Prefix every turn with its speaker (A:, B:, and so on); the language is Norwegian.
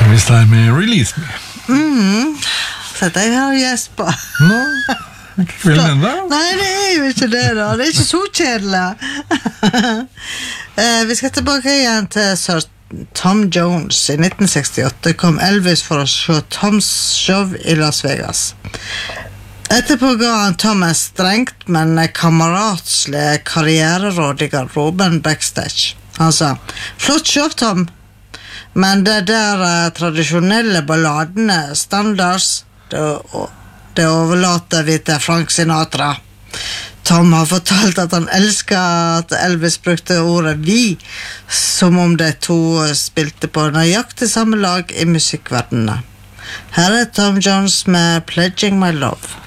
A: This time Release Me.
B: Så jeg har gjespa.
A: Nå, ikke kvelden enda.
B: Nei, det jo ikke det da. Det ikke så kjedelig. Vi skal tilbake igjen til Sir Tom Jones. I 1968 kom Elvis for å se Toms show i Las Vegas. Etterpå ga han Tom en strengt, men kameratslig karriereråd i garderoben backstage. Han sa, flott show, Tom, men det der tradisjonelle balladene, standards, det overlater vi til Frank Sinatra. Tom har fortalt at han elsker at Elvis brukte ordet vi, som om de to spilte på nøyaktig samme lag i musikkverdenen. Her Tom Jones med Pledging My Love.